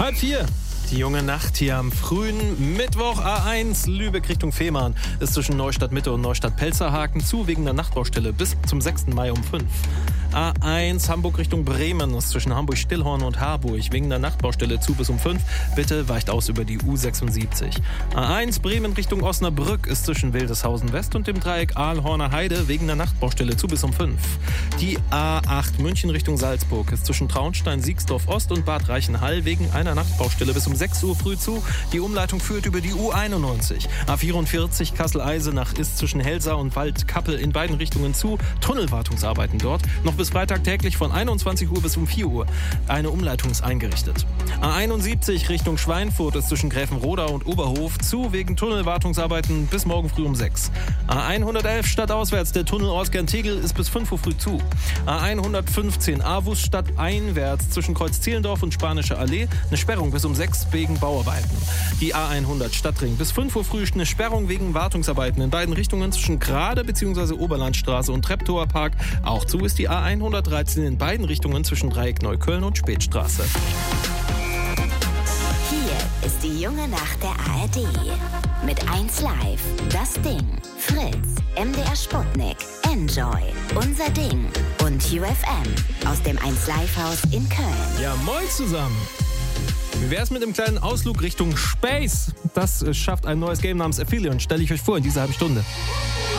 3:30. Die junge Nacht hier am frühen Mittwoch. A1 Lübeck Richtung Fehmarn ist zwischen Neustadt Mitte und Neustadt Pelzerhaken zu wegen der Nachtbaustelle bis zum 6. Mai um 5. A1 Hamburg Richtung Bremen ist zwischen Hamburg-Stillhorn und Harburg wegen der Nachtbaustelle zu bis um 5. Bitte weicht aus über die U76. A1 Bremen Richtung Osnabrück ist zwischen Wildeshausen West und dem Dreieck Aalhorner Heide wegen der Nachtbaustelle zu bis um 5. Die A8 München Richtung Salzburg ist zwischen Traunstein, Siegsdorf Ost und Bad Reichenhall wegen einer Nachtbaustelle bis um 6 Uhr früh zu. Die Umleitung führt über die U91. A44 Kassel-Eisenach ist zwischen Helsa und Waldkappel in beiden Richtungen zu. Tunnelwartungsarbeiten dort. Noch bis Freitag täglich von 21 Uhr bis um 4 Uhr. Eine Umleitung ist eingerichtet. A71 Richtung Schweinfurt ist zwischen Gräfenroda und Oberhof zu wegen Tunnelwartungsarbeiten bis morgen früh um 6. A111 stadtauswärts, der Tunnel Orskern-Tegel ist bis 5 Uhr früh zu. A115 Avus stadteinwärts zwischen Kreuz-Zehlendorf und Spanische Allee eine Sperrung bis um 6 wegen Bauarbeiten. Die A100 Stadtring bis 5 Uhr früh eine Sperrung wegen Wartungsarbeiten in beiden Richtungen zwischen Grade bzw. Oberlandstraße und Treptower Park. Auch zu ist die A113 in beiden Richtungen zwischen Dreieck Neukölln und Spätstraße. Hier ist die junge Nacht der ARD. Mit 1 Live, Das Ding, Fritz, MDR Sputnik, Enjoy, Unser Ding und UFM aus dem 1 Live Haus in Köln. Ja, moin zusammen. Wie wär's mit einem kleinen Ausflug Richtung Space? Das schafft ein neues Game namens Aphelion, stelle ich euch vor in dieser halben Stunde.